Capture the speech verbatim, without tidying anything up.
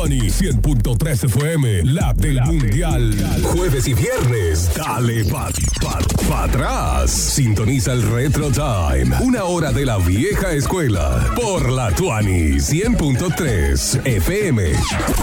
cien punto tres F M, la del la mundial. mundial. Jueves y viernes, dale pa, pa, pa atrás. Sintoniza el Retro Time, una hora de la vieja escuela, por la Tuani cien punto tres F M.